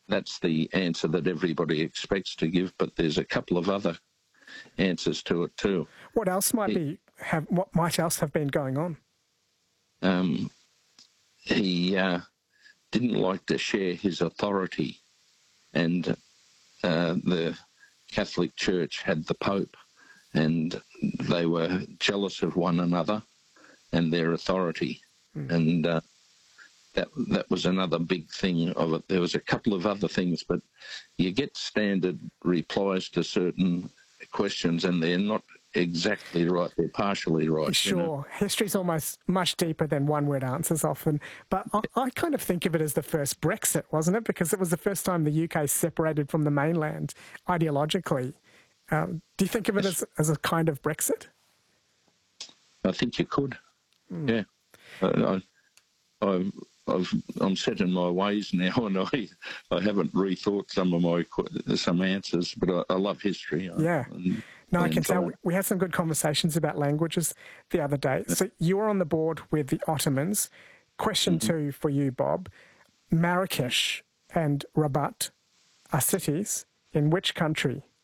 that's the answer that everybody expects to give, but there's a couple of other answers to it too. What else what might else have been going on? He didn't like to share his authority, and the Catholic Church had the Pope, and they were jealous of one another and their authority. And that was another big thing of it. There was a couple of other things, but you get standard replies to certain questions, and they're not exactly right, they're partially right. Sure. You know? History's almost much deeper than one-word answers often. But I kind of think of it as the first Brexit, wasn't it? Because it was the first time the UK separated from the mainland ideologically. Do you think of it as a kind of Brexit? I think you could. Yeah. I'm set in my ways now, and I haven't rethought some answers, but I love history. Yeah. I can tell. We had some good conversations about languages the other day. So you were on the board with the Ottomans. Question 2 for you, Bob. Marrakesh and Rabat are cities in which country?